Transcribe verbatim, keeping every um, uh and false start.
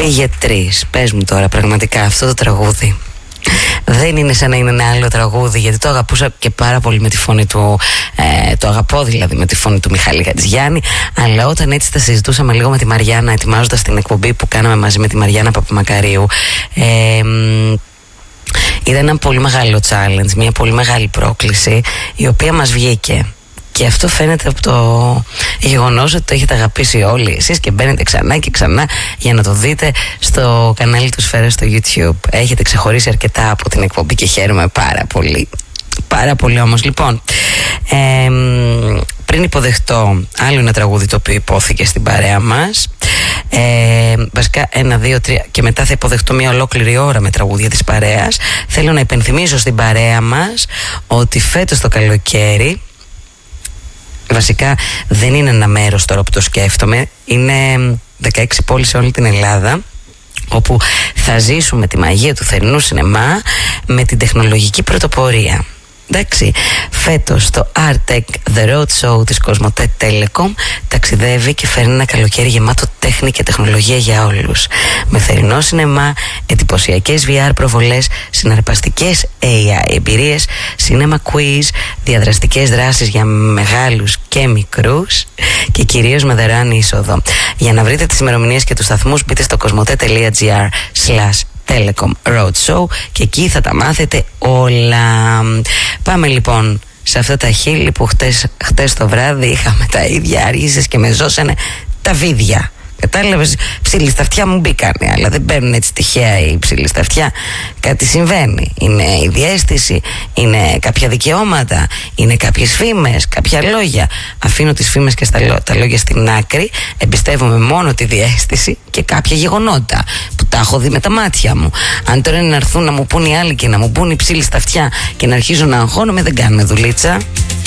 Πήγε τρεις. Πες μου τώρα, πραγματικά αυτό το τραγούδι δεν είναι σαν να είναι ένα άλλο τραγούδι, γιατί το αγαπούσα και πάρα πολύ με τη φωνή του, ε, το αγαπώ δηλαδή με τη φωνή του Μιχάλη Χατζηγιάννη, αλλά όταν έτσι τα συζητούσαμε λίγο με τη Μαριάννα, ετοιμάζοντας την εκπομπή που κάναμε μαζί με τη Μαριάννα Παπαμακαρίου, ε, ήταν ένα πολύ μεγάλο challenge, μια πολύ μεγάλη πρόκληση, η οποία μας βγήκε. Και αυτό φαίνεται από το γεγονός ότι το έχετε αγαπήσει όλοι εσείς και μπαίνετε ξανά και ξανά για να το δείτε στο κανάλι του Σφαίρα στο YouTube. Έχετε ξεχωρίσει αρκετά από την εκπομπή και χαίρομαι πάρα πολύ. Πάρα πολύ όμως. Λοιπόν, ε, πριν υποδεχτώ άλλο ένα τραγούδι το οποίο υπόθηκε στην παρέα μας, ε, βασικά ένα, δύο, τρία και μετά θα υποδεχτώ μια ολόκληρη ώρα με τραγούδια της παρέας, θέλω να υπενθυμίσω στην παρέα μας ότι φέτος το καλοκαίρι, βασικά δεν είναι ένα μέρος τώρα που το σκέφτομαι, είναι δεκαέξι πόλεις σε όλη την Ελλάδα, όπου θα ζήσουμε τη μαγεία του θερινού σινεμά με την τεχνολογική πρωτοπορία. Εντάξει, φέτος το Artec The Road Show της Κοσμοτέ Telecom ταξιδεύει και φέρνει ένα καλοκαίρι γεμάτο τέχνη και τεχνολογία για όλους. Με θερινό σινεμά, εντυπωσιακές βι αρ προβολές, συναρπαστικές έι άι εμπειρίες, cinema quiz, διαδραστικές δράσεις για μεγάλους και μικρούς και κυρίως με δωρεάν είσοδο. Για να βρείτε τις ημερομηνίες και τους σταθμούς, μπείτε στο κοσμοτέ.gr slash Telecom Roadshow και εκεί θα τα μάθετε όλα. Πάμε λοιπόν σε αυτά τα χείλη που χτες, χτες το βράδυ είχαμε τα ίδια, άργησες και με ζώσανε τα βίδια. Κατάλαβες, ψήλοι στα αυτιά μου μπήκανε, αλλά δεν παίρνουν έτσι τυχαία οι ψήλοι στα αυτιά. Κάτι συμβαίνει. Είναι η διαίσθηση, είναι κάποια δικαιώματα, είναι κάποιες φήμες, κάποια λόγια. Αφήνω τις φήμες και στα, τα λόγια στην άκρη, εμπιστεύομαι μόνο τη διαίσθηση και κάποια γεγονότα που τα έχω δει με τα μάτια μου. Αν τώρα είναι να έρθουν να μου πούν οι άλλοι και να μου πούν οι ψήλοι στα αυτιά και να αρχίζω να αγχώνομαι, δεν κάνουμε δουλίτσα.